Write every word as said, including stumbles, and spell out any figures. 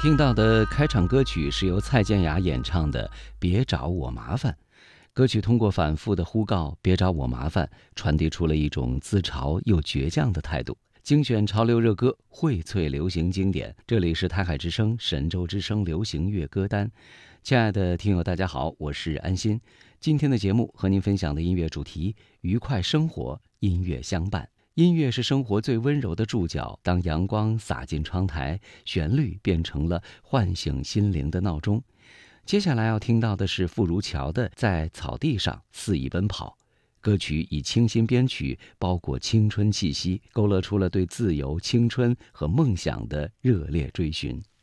听到的开场歌曲是由蔡健雅演唱的《别找我麻烦》。歌曲通过反复的呼告别找我麻烦，传递出了一种自嘲又倔强的态度。精选潮流热歌，荟萃流行经典，这里是台海之声神州之声流行乐歌单。亲爱的听友大家好，我是安心。今天的节目和您分享的音乐主题，愉快生活，音乐相伴。音乐是生活最温柔的注脚，当阳光洒进窗台，旋律变成了唤醒心灵的闹钟。接下来要听到的是傅如乔的《在草地上肆意奔跑》。歌曲以清新编曲包裹青春气息，勾勒出了对自由、青春和梦想的热烈追寻。